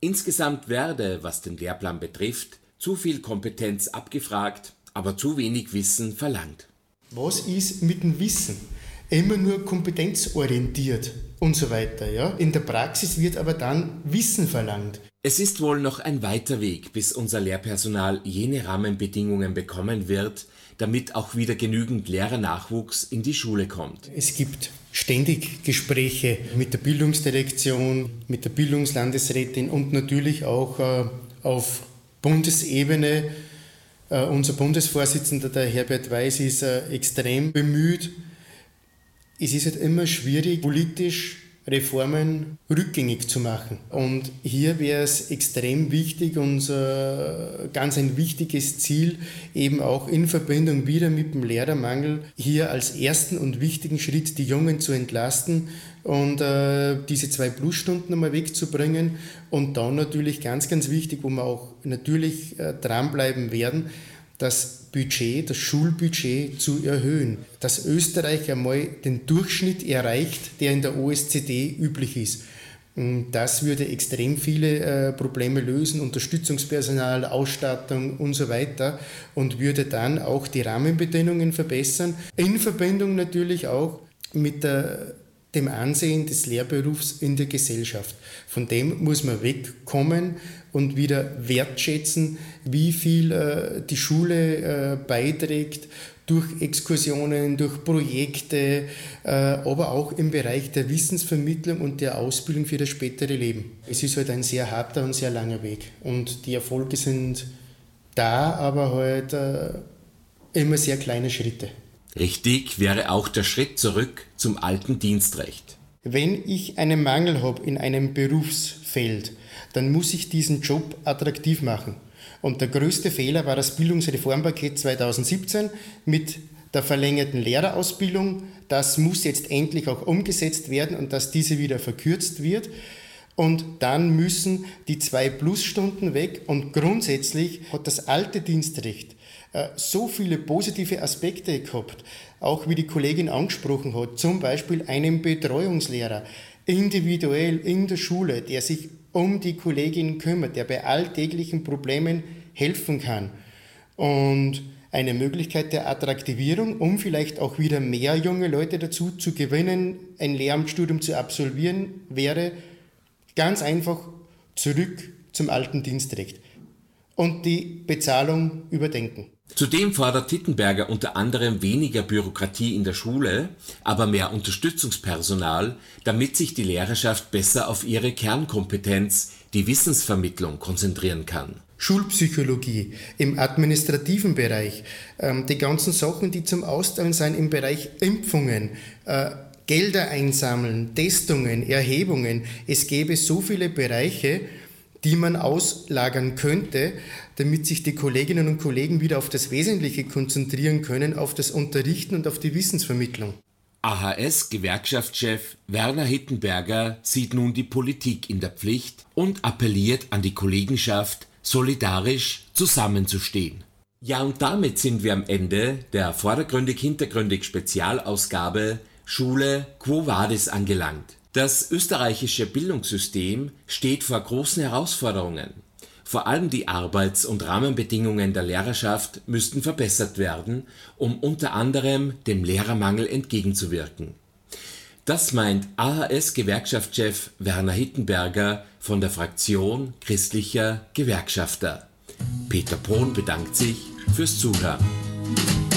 Insgesamt werde, was den Lehrplan betrifft, zu viel Kompetenz abgefragt, aber zu wenig Wissen verlangt. Was ist mit dem Wissen? Immer nur kompetenzorientiert und so weiter. Ja? In der Praxis wird aber dann Wissen verlangt. Es ist wohl noch ein weiter Weg, bis unser Lehrpersonal jene Rahmenbedingungen bekommen wird, damit auch wieder genügend Lehrernachwuchs in die Schule kommt. Es gibt ständig Gespräche mit der Bildungsdirektion, mit der Bildungslandesrätin und natürlich auch auf Bundesebene. Unser Bundesvorsitzender, der Herbert Weiß, ist extrem bemüht. Es ist halt immer schwierig, politisch Reformen rückgängig zu machen. Und hier wäre es extrem wichtig, ganz ein wichtiges Ziel, eben auch in Verbindung wieder mit dem Lehrermangel, hier als ersten und wichtigen Schritt die Jungen zu entlasten und diese 2+-Stunden einmal wegzubringen. Und dann natürlich ganz, ganz wichtig, wo wir auch natürlich dranbleiben werden, das Budget, das Schulbudget zu erhöhen. Dass Österreich einmal den Durchschnitt erreicht, der in der OECD üblich ist. Das würde extrem viele Probleme lösen, Unterstützungspersonal, Ausstattung und so weiter, und würde dann auch die Rahmenbedingungen verbessern, in Verbindung natürlich auch mit dem Ansehen des Lehrberufs in der Gesellschaft. Von dem muss man wegkommen und wieder wertschätzen, wie viel die Schule beiträgt durch Exkursionen, durch Projekte, aber auch im Bereich der Wissensvermittlung und der Ausbildung für das spätere Leben. Es ist halt ein sehr harter und sehr langer Weg und die Erfolge sind da, aber halt immer sehr kleine Schritte. Richtig wäre auch der Schritt zurück zum alten Dienstrecht. Wenn ich einen Mangel habe in einem Berufsfeld, dann muss ich diesen Job attraktiv machen. Und der größte Fehler war das Bildungsreformpaket 2017 mit der verlängerten Lehrerausbildung. Das muss jetzt endlich auch umgesetzt werden und dass diese wieder verkürzt wird. Und dann müssen die 2+-Stunden weg und grundsätzlich hat das alte Dienstrecht so viele positive Aspekte gehabt, auch wie die Kollegin angesprochen hat, zum Beispiel einen Betreuungslehrer, individuell in der Schule, der sich um die Kollegin kümmert, der bei alltäglichen Problemen helfen kann. Und eine Möglichkeit der Attraktivierung, um vielleicht auch wieder mehr junge Leute dazu zu gewinnen, ein Lehramtsstudium zu absolvieren, wäre ganz einfach zurück zum alten Dienstrecht und die Bezahlung überdenken. Zudem fordert Tittenberger unter anderem weniger Bürokratie in der Schule, aber mehr Unterstützungspersonal, damit sich die Lehrerschaft besser auf ihre Kernkompetenz, die Wissensvermittlung, konzentrieren kann. Schulpsychologie im administrativen Bereich, die ganzen Sachen, die zum Austeilen sind im Bereich Impfungen, Gelder einsammeln, Testungen, Erhebungen. Es gäbe so viele Bereiche, die man auslagern könnte, damit sich die Kolleginnen und Kollegen wieder auf das Wesentliche konzentrieren können, auf das Unterrichten und auf die Wissensvermittlung. AHS-Gewerkschaftschef Werner Hittenberger sieht nun die Politik in der Pflicht und appelliert an die Kollegenschaft, solidarisch zusammenzustehen. Ja, und damit sind wir am Ende der vordergründig-hintergründig Spezialausgabe Schule Quo Vadis angelangt. Das österreichische Bildungssystem steht vor großen Herausforderungen. Vor allem die Arbeits- und Rahmenbedingungen der Lehrerschaft müssten verbessert werden, um unter anderem dem Lehrermangel entgegenzuwirken. Das meint AHS-Gewerkschaftschef Werner Hittenberger von der Fraktion Christlicher Gewerkschafter. Peter Pohn bedankt sich fürs Zuhören.